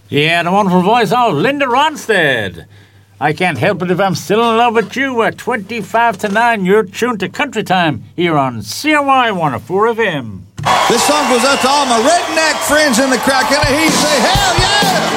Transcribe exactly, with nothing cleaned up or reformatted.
Yeah, the wonderful voice of Linda Ronstadt. I can't help it if I'm still in love with you. At twenty-five to nine, you're tuned to Country Time here on C R Y one oh four F M. This song goes out to all my redneck friends in the crowd. Can I hear you say, hell yeah?